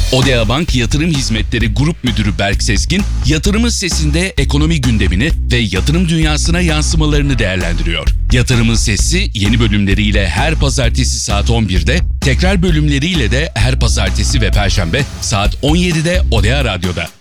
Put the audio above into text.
Odea Bank Yatırım Hizmetleri Grup Müdürü Berk Sezgin, Yatırımın Sesi'nde ekonomi gündemini ve yatırım dünyasına yansımalarını değerlendiriyor. Yatırımın Sesi yeni bölümleriyle her pazartesi saat 11'de, tekrar bölümleriyle de her pazartesi ve perşembe saat 17'de Odea Radyo'da.